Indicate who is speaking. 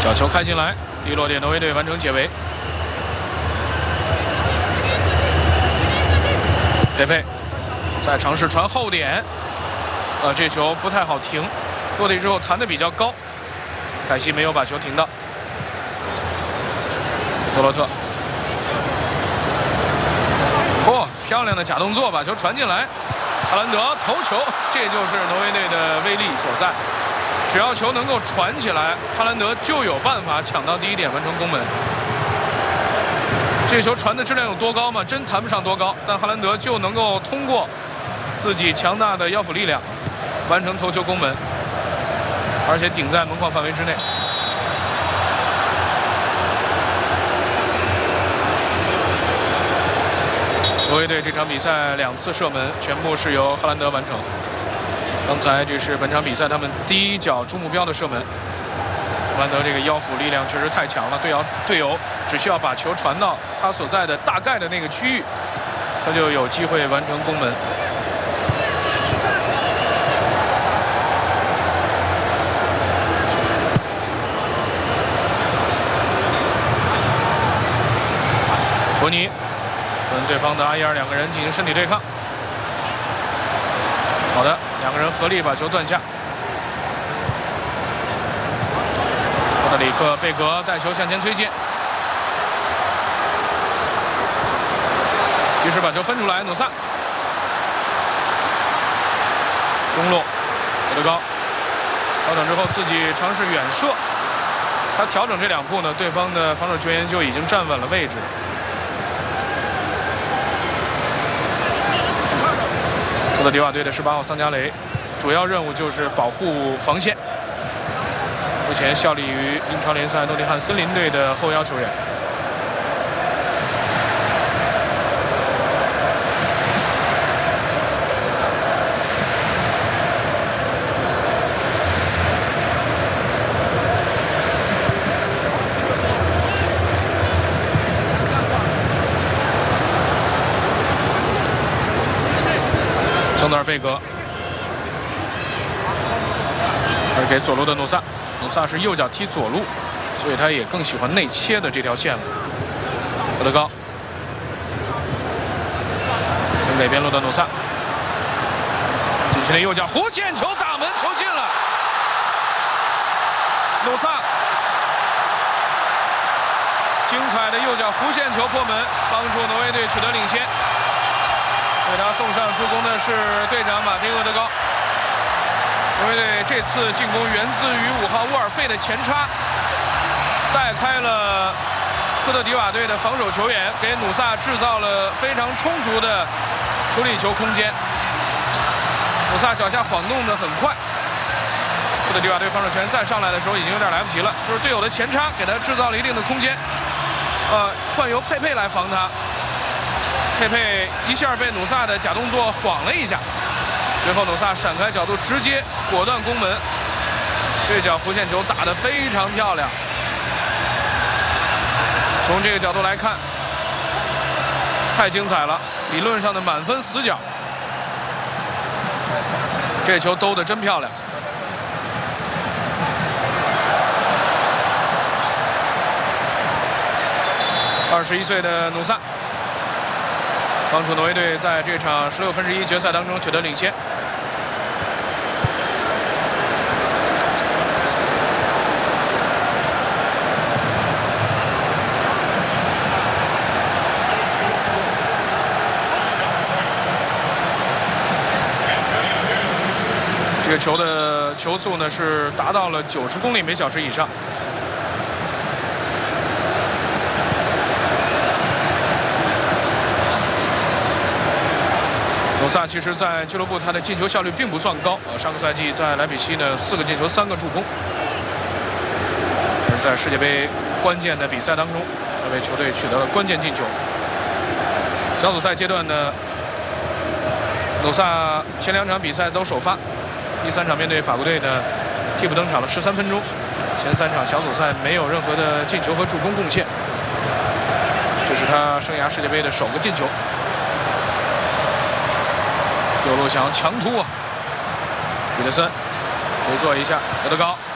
Speaker 1: 角球开进来，第一落点挪威队完成解围。佩佩再尝试传后点，这球不太好停，落地之后弹得比较高，可惜没有把球停到。索洛特，漂亮的假动作，把球传进来，哈兰德头球，这就是挪威队的威力所在。只要球能够传起来，哈兰德就有办法抢到第一点，完成攻门。这球传的质量有多高吗？真谈不上多高，但哈兰德就能够通过自己强大的腰腹力量，完成头球攻门，而且顶在门框范围之内。挪威队这场比赛2次射门全部是由哈兰德完成。刚才这是本场比赛他们第一脚出目标的射门。哈兰德这个腰腹力量确实太强了，队友只需要把球传到他所在的大概的那个区域，他就有机会完成攻门。伯尼跟对方的阿伊尔2个人进行身体对抗。好的，2个人合力把球断下。莫德里克、贝格带球向前推进，及时把球分出来。努萨中路，德高调整之后自己尝试远射。他调整这2步呢，对方的防守球员就已经站稳了位置。科特迪瓦队的18号桑加雷，主要任务就是保护防线。目前效力于英超联赛诺丁汉森林队的后腰球员。松德尔贝格，而给左路的努萨。努萨是右脚踢左路，所以他也更喜欢内切的这条线了。德高，分给边路的努萨，禁区内右脚弧线球打门，球进了。努萨精彩的右脚弧线球破门，帮助挪威队取得领先。为他送上助攻的是队长马丁·厄德高。挪威队这次进攻源自于5号沃尔费的前插，带开了科特迪瓦队的防守球员，给努萨制造了非常充足的处理球空间。努萨脚下晃动的很快，科特迪瓦队防守球员再上来的时候已经有点来不及了，就是队友的前插给他制造了一定的空间，换由佩佩来防他。佩佩一下被努萨的假动作晃了一下，随后努萨闪开角度，直接果断攻门。这脚弧线球打得非常漂亮。从这个角度来看，太精彩了，理论上的满分死角。这球兜得真漂亮。21岁的努萨，帮助挪威队在这场16分之1决赛当中取得领先。这个球的球速呢是达到了90公里每小时以上。努萨其实在俱乐部他的进球效率并不算高，上个赛季在莱比锡呢4个进球3个助攻，而在世界杯关键的比赛当中，他为球队取得了关键进球。小组赛阶段呢，努萨前2场比赛都首发，第3场面对法国队呢替补登场了13分钟，前3场小组赛没有任何的进球和助攻贡献，这是他生涯世界杯的首个进球。右路想要强突啊，彼得森回做一下，德高